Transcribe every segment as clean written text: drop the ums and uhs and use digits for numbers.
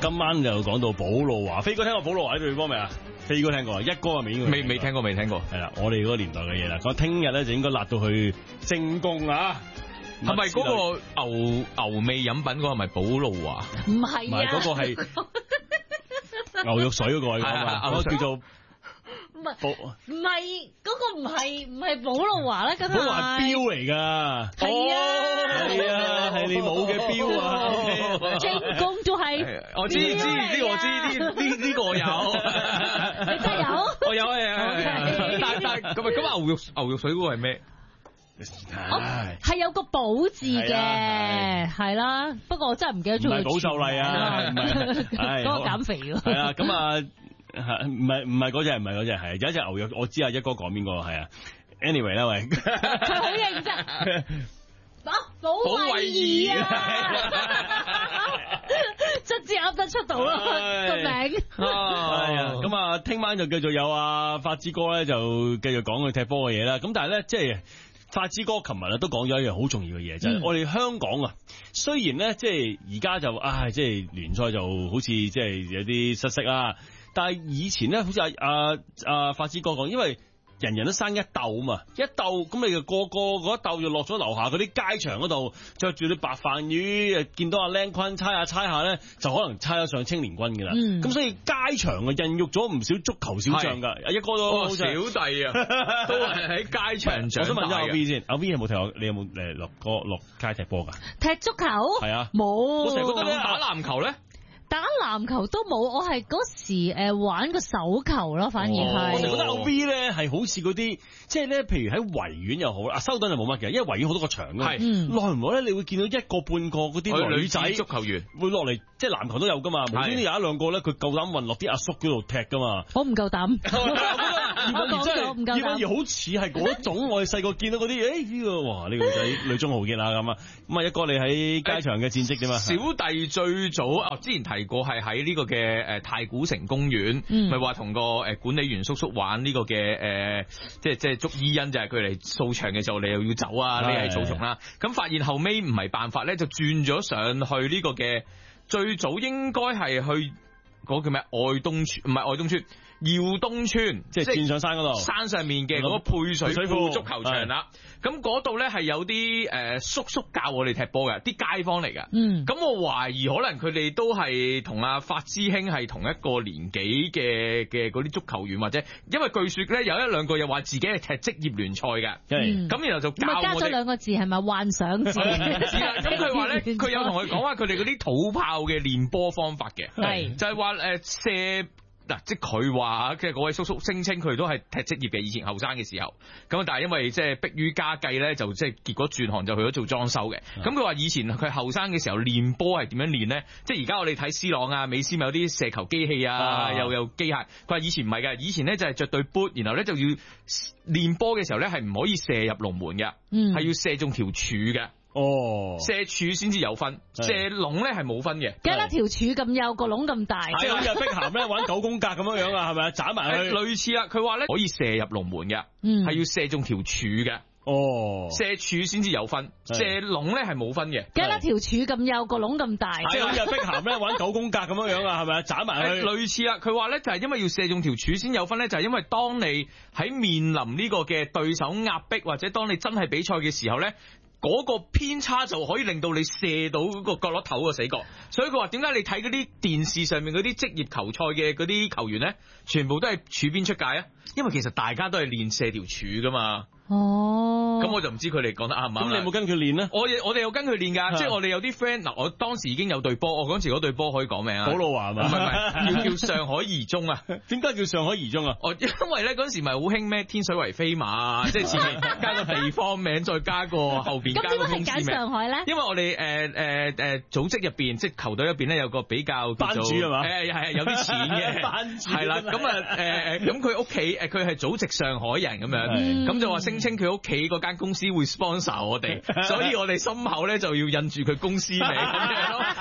今晚就講到保路華，飛哥聽過保路華呢隊波未啊？飛哥聽過啊，一哥係咪應該未聽過。 係啦，我哋嗰個年代嘅嘢啦。講聽日咧就應該辣到去正宮啊！ 係咪嗰個牛味飲品嗰個係咪保路華？ 唔係啊， 嗰個係牛肉水嗰個嚟㗎嘛，嗰個叫做。 唔係嗰個唔係寶路華啦，咁寶路華係錶嚟噶， 係啊， 係你冇嘅錶啊， 正宮都係， 我知呢個我有， 你真係有， 我有啊，但咁牛肉水嗰個係咩？ 係有個寶字嘅，係啦，不過我真係唔記得咗。唔係保秀麗啊， 嗰個減肥喎。 係啊，咁啊。唔係嗰隻，係有一隻牛肉，我知啊，一哥講邊個係啊 ？Anyway 啦，喂， 佢好認真，保惠兒啊，卒之噏得出到咯個名。 係啊，咁啊，聽晚就繼續有啊發之哥咧，就繼續講佢踢波嘅嘢啦。咁但係咧，即係發之哥琴日都講咗一樣好重要嘅嘢，就係我哋香港啊，雖然咧即係而家就即係聯賽就好似即係有啲失色啦。但係以前咧，好似發之哥講，因為人人都生一竇嘛，一竇咁你就個嗰一竇就落咗樓下嗰啲街場嗰度，着住啲白飯魚，見到阿靚坤猜下咧，就可能猜得上青年軍噶啦。咁所以街場啊孕育咗唔少足球小將噶，一哥都小弟啊，都係喺街場長大嘅。我想問下阿 V 先，阿 V 有冇踢過？你有冇落街踢波噶？ 踢足球？係啊， 冇。 我成日覺得打籃球咧。 打籃球都冇，我係嗰時玩個手球咯，反而係。 我成日覺得阿 V 咧係好似嗰啲，即係咧，譬如喺維園又好，修頓就冇乜嘅，因為維園好多個場㗎。耐唔耐咧，你會見到一個半個嗰啲女仔足球員會落嚟，即係籃球都有㗎嘛。無端端有一兩個咧，佢夠膽運落啲阿叔嗰度踢㗎嘛。 我唔夠膽。 葉韻儀好似係嗰種，我哋細個見到嗰啲，呢個哇呢個女仔女中豪傑啊咁啊。咁啊一哥你喺街場嘅戰績點啊？ 小弟最早之前提過係喺呢個嘅太古城公園，咪話同個管理員叔叔玩呢個嘅即係捉伊恩，就係佢嚟掃場嘅時候，你又要走啊，你係草叢啦。咁發現後尾唔係辦法咧，就轉咗上去呢個嘅最早應該係去嗰個叫咩愛東村，唔係愛東村。耀東村， 即係轉上山嗰度， 山上面嘅嗰個配水庫足球場啦。咁嗰度咧係有啲叔叔教我哋踢波嘅，啲街坊嚟㗎。咁我懷疑可能佢哋都係同阿發之兄係同一個年紀嘅嗰啲足球員，或者因為據說咧有一兩個又話自己係踢職業聯賽嘅。咁然後就教我哋。 加咗兩個字係咪幻想字？ 咁佢話咧，佢有同佢講話佢哋嗰啲土炮嘅練波方法嘅，就係話射。嗱，即係佢話，即係嗰位叔叔聲稱佢都係踢職業嘅，以前後生嘅時候，咁但係因為即係迫於家計咧，就即係結果轉行就去咗做裝修嘅。咁佢話以前佢後生嘅時候練波係點樣練咧？即係而家我哋睇 C 朗啊、美斯咪有啲射球機器啊，又有機械。佢話以前唔係嘅，以前咧就係着對 boot，然後咧就要練波嘅時候咧係唔可以射入龍門嘅，係要射中條柱嘅。射柱先至有分，射籠咧係冇分嘅。 梗係條柱咁幼，個籠咁大， 即係好似阿碧咸咧玩9宮格咁樣樣啊，係咪啊？斬埋去類似啦。佢話咧可以射入龍門嘅，係要射中條柱嘅。射柱先至有分，射籠咧係冇分嘅。 梗係條柱咁幼，個籠咁大， 即係好似阿碧咸咧玩9宮格咁樣樣啊，係咪啊？斬埋去類似啦。佢話咧就係因為要射中條柱先有分咧，就係因為當你喺面臨呢個嘅對手壓迫，或者當你真係比賽嘅時候咧。嗰個偏差就可以令到你射到嗰個角落頭個死角，所以佢話點解你睇嗰啲電視上面嗰啲職業球賽嘅嗰啲球員咧，全部都係柱邊出界啊？因為其實大家都係練射條柱噶嘛。咁我就唔知佢哋講得啱唔啱。咁你有冇跟佢練咧？ 我哋有跟佢練㗎，即係我哋有啲 friend 嗱，我當時已經有隊波，我嗰時嗰隊波可以講名啊。 寶路華係嘛？ 唔係，要叫上海怡中啊。 點解叫上海怡中啊？ 因為咧嗰時咪好興咩天水圍飛馬，即係前面加個地方名，再加個後邊加個公司名。咁點解揀上海咧？因為我哋組織入邊，即係球隊入邊咧有個比較班主係嘛？ 係有啲錢嘅班主係啦。咁佢屋企佢係祖籍上海人咁樣，咁就話聲稱佢屋企嗰間公司會 sponsor 我哋，所以我哋心口咧就要印住佢公司名咁樣咯。咁佢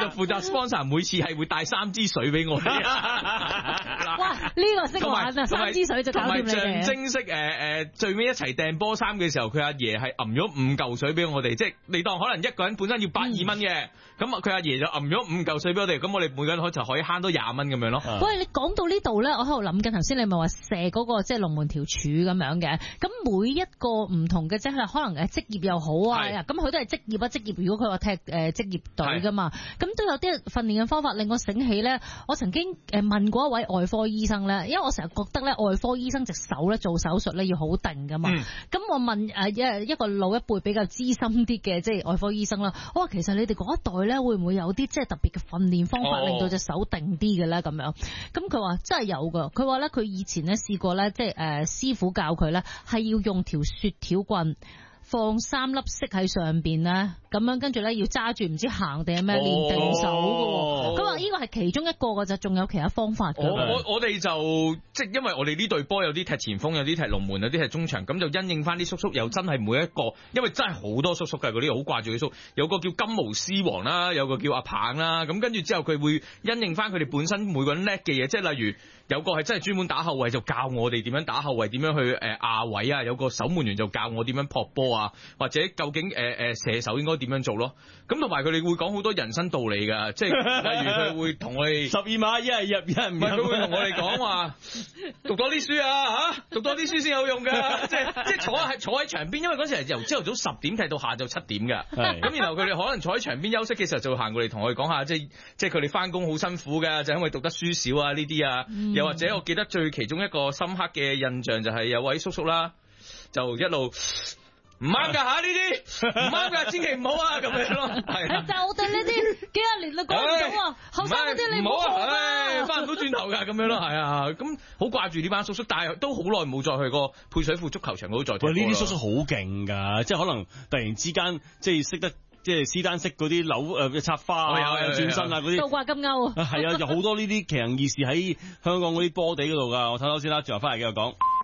就負責 sponsor，每次係會帶3支水俾我哋。 哇！呢個識玩啊，3支水就搞掂你哋。 同埋象徵式最尾一齊訂波衫嘅時候，佢阿爺係揞咗5嚿水俾我哋，即係你當可能一個人本身要82蚊嘅，咁佢阿爺就揞咗5嚿水俾我哋，咁我哋每個人就可以慳多20蚊咁樣咯。 喂，你講到呢度咧，我喺度諗緊頭先你咪話射嗰個即係龍門條柱咁樣嘅，咁每一個唔同嘅即係可能職業又好啊，咁佢都係職業啊職業。如果佢話踢職業隊噶嘛，咁都有啲訓練嘅方法令我醒起咧。我曾經問過一位外科醫生咧，因為我成日覺得咧外科醫生隻手咧做手術咧要好定噶嘛。咁我問一個老一輩比較資深啲嘅即係外科醫生啦，我話其實你哋嗰一代咧會唔會有啲即係特別嘅訓練方法令到隻手定啲嘅咧咁樣？咁佢話真係有噶，佢話咧佢以前咧試過咧即係師傅教佢咧係要用條雪條棍放3粒色喺上邊咧，咁樣跟住咧要揸住唔知行定係咩練定手嘅。咁話呢個係其中一個嘅，就仲有其他方法嘅。 我哋就即係因為我哋呢隊波有啲踢前鋒，有啲踢龍門，有啲踢中場，咁就因應翻啲叔叔，又真係每一個，因為真係好多叔叔嘅嗰啲好掛住啲叔，有個叫金毛獅王啦，有個叫阿棒啦，咁跟住之後佢會因應翻佢哋本身每個人叻嘅嘢，即係例如有個係真係專門打後衛，就教我哋點樣打後衛，點樣去壓位啊，有個守門員就教我點樣撲波啊，或者究竟射手應該點樣做咯。咁同埋佢哋會講好多人生道理㗎，即係例如佢會同我哋12碼一係入一係唔入，佢會同我哋講話讀多啲書啊嚇，讀多啲書先有用㗎，即係坐喺場邊，因為嗰時係由朝頭早10點踢到下晝7點㗎，咁然後佢哋可能坐喺場邊休息嘅時候就會行過嚟同我哋講下，即係佢哋翻工好辛苦㗎，就因為讀得書少啊呢啲啊，又或者我記得最其中一個深刻嘅印象就係有位叔叔啦，就一路唔啱㗎嚇呢啲，唔啱㗎，千祈唔好啊咁樣咯，係。就我哋呢啲幾廿年都講唔到啊，後生嗰啲你唔好啊，翻唔到轉頭㗎咁樣咯，係啊，咁好掛住呢班叔叔，但係都好耐冇再去過配水庫足球場嗰度再踢。喂， 呢啲叔叔好勁㗎，即係可能突然之間即係識得。即係斯丹式嗰啲扭插花啊、轉身啊嗰啲， 倒掛金鈎啊， 係啊，有好多呢啲奇人異事喺香港嗰啲波地嗰度㗎。我睇睇先啦，轉頭翻嚟繼續講。